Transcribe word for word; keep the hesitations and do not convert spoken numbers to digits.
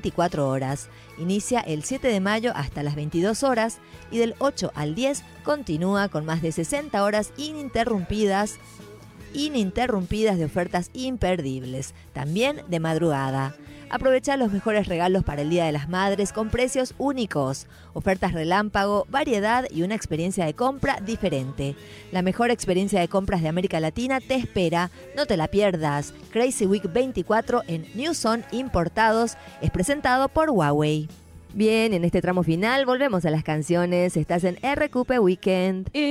veinticuatro horas. Inicia el siete de mayo hasta las veintidós horas y del ocho al diez continúa con más de sesenta horas ininterrumpidas, ininterrumpidas de ofertas imperdibles, también de madrugada. Aprovecha los mejores regalos para el Día de las Madres con precios únicos, ofertas relámpago, variedad y una experiencia de compra diferente. La mejor experiencia de compras de América Latina te espera, no te la pierdas. Crazy Week veinticuatro en New Zone Importados es presentado por Huawei. Bien, en este tramo final volvemos a las canciones. Estás en R Q P Weekend.